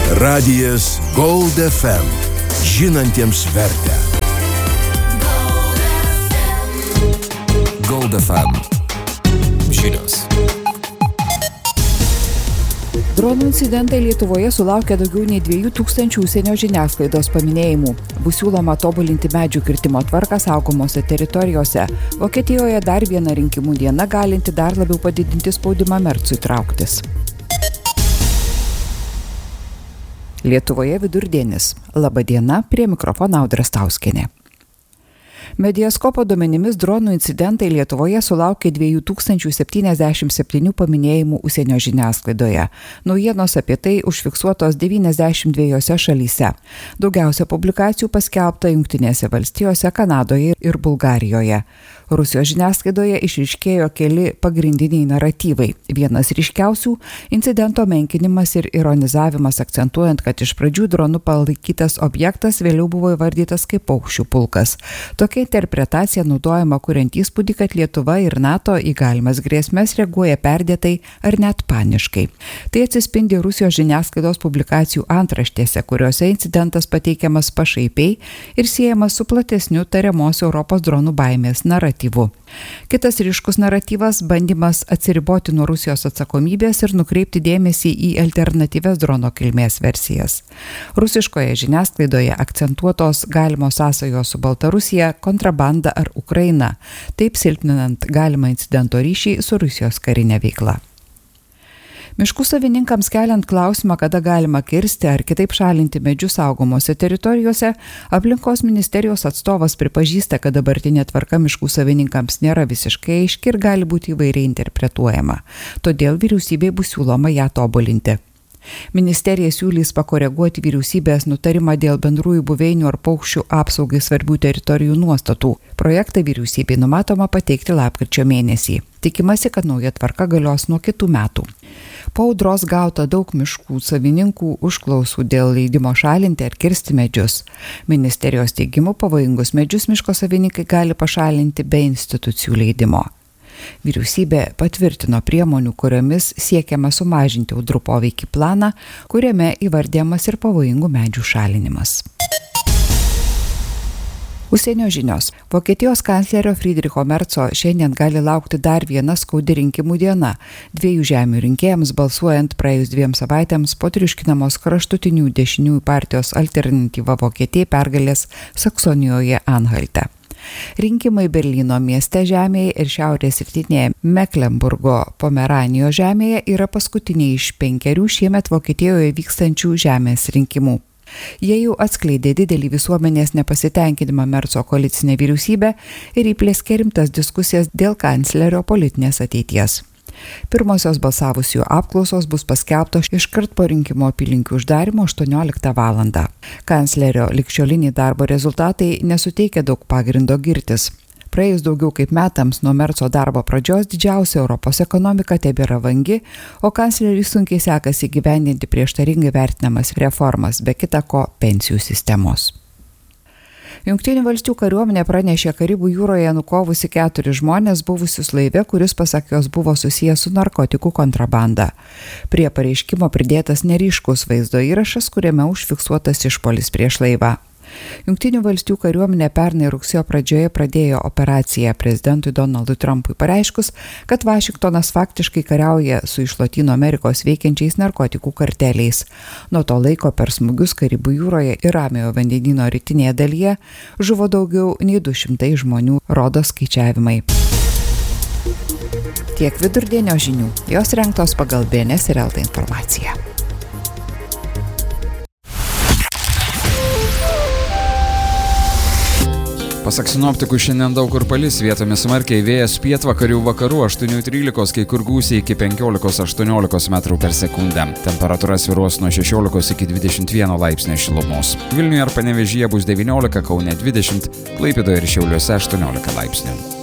Radijas Gold FM. Žinantiems vertę. Gold FM. Žinios. Dronų incidentai Lietuvoje sulaukė daugiau nei 2000 užsienio žiniasklaidos paminėjimų. Bus siūloma tobulinti medžių kirtimo tvarką saugomose teritorijose. Vokietijoje dar viena rinkimų diena galinti dar labiau padidinti spaudimą Mercui trauktis. Lietuvoje vidurdienis. Labą dieną, prie mikrofono Audra Stauskienė. Mediaskopo duomenimis dronų incidentai Lietuvoje sulaukė 2077 paminėjimų užsienio žiniasklaidoje. Naujienos apie tai užfiksuotos 92 šalyse. Daugiausia publikacijų paskelbta Jungtinėse valstijose, Kanadoje ir Bulgarijoje. Rusijos žiniasklaidoje išryškėjo keli pagrindiniai naratyvai. Vienas ryškiausių – incidento menkinimas ir ironizavimas, akcentuojant, kad iš pradžių dronų palaikytas objektas vėliau buvo įvardytas kaip paukščių pulkas. Tokia interpretacija naudojama kuriant įspūdį, kad Lietuva ir NATO į galimas grėsmes reaguoja perdėtai ar net paniškai. Tai atsispindi Rusijos žiniasklaidos publikacijų antraštėse, kuriuose incidentas pateikiamas pašaipiai ir siejamas su platesniu tariamos Europos dronų baimės naratyvu. Kitas ryškus naratyvas – bandymas atsiriboti nuo Rusijos atsakomybės ir nukreipti dėmesį į alternatyvias drono kilmės versijas. Rusiškoje žiniasklaidoje akcentuotos galimos sąsajos su Baltarusija, kontrabanda ar Ukraina, taip silpninant galimą incidento ryšį su Rusijos karinė veikla. Miškų savininkams keliant klausimą, kada galima kirsti ar kitaip šalinti medžius saugomose teritorijose, aplinkos ministerijos atstovas pripažįsta, kad dabartinė tvarka miškų savininkams nėra visiškai aiški ir gali būti įvairiai interpretuojama. Todėl vyriausybei bus siūloma ją tobulinti. Ministerija siūlys pakoreguoti vyriausybės nutarimą dėl bendrųjų buveinių ar paukščių apsaugai svarbių teritorijų nuostatų. Projektą vyriausybei numatoma pateikti lapkričio mėnesį. Tikimasi, kad nauja tvarka galios nuo kitų metų. Po audros gauta daug miškų savininkų užklausų dėl leidimo šalinti ar kirsti medžius. Ministerijos teigimu pavojingus medžius miško savininkai gali pašalinti be institucijų leidimo. Vyriausybė patvirtino priemonių, kuriomis siekiama sumažinti audrų poveikį planą, kuriame įvardijamas ir pavojingų medžių šalinimas. Užsienio žinios. Vokietijos kanclerio Friedricho Merco šiandien gali laukti dar viena skaudi rinkimų diena. 2 žemių rinkėjams balsuojant praėjus 2 savaitėms po triuškinamos kraštutinių dešiniųjų partijos Alternatyva Vokietijai pergalės Saksonijoje Anhalte. Rinkimai Berlyno mieste žemėje ir šiaurės rytinėje Meklenburgo Pomeranijos žemėje yra paskutiniai iš 5 šiemet Vokietijoje vykstančių žemės rinkimų. Jie jau atskleidė didelį visuomenės nepasitenkinimą Merco koalicinę vyriausybę ir įplėskė rimtas diskusijas dėl kanclerio politinės ateities. Pirmosios balsavusių apklausos bus paskelbtos iškart po rinkimų apylinkių uždarymo 18 valandą. Kanclerio ligšioliniai darbo rezultatai nesuteikia daug pagrindo girtis. Praėjus daugiau kaip metams nuo Merco darbo pradžios didžiausia Europos ekonomika tebėra vangi, o kancleriui sunkiai sekasi įgyvendinti prieštaringai vertinamas reformas, be kita ko pensijų sistemos. Jungtinių valstijų kariuomenė pranešė Karibų jūroje nukovusi 4 žmonės buvusius laive, kuris pasak jos buvo susijęs su narkotikų kontrabanda. Prie pareiškimo pridėtas neryškus vaizdo įrašas, kuriame užfiksuotas išpuolis prieš laivą. Jungtinių valstijų kariuomenė pernai rugsėjo pradžioje pradėjo operaciją prezidentui Donaldui Trumpui pareiškus, kad Vašingtonas faktiškai kariauja su iš Lotynų Amerikos veikiančiais narkotikų karteliais. Nuo to laiko per smūgius Karibų jūroje ir Ramiojo vandenyno rytinėje dalyje žuvo daugiau nei 200 žmonių, rodo skaičiavimai. Tiek vidurdienio žinių. Jos rengtos pagal BNS ir LT informaciją. Pasak sinoptikų šiandien daug kur palis, vietomis smarkiai vėjas pietvakarių vakarų 8-13, kai kur gūsiai iki 15-18 metrų per sekundę. Temperatūra svyruos nuo 16 iki 21 laipsnio šilumos. Vilniuje ir Panevėžyje bus 19, Kaune 20, Klaipėdoje ir Šiauliuose 18 laipsnių.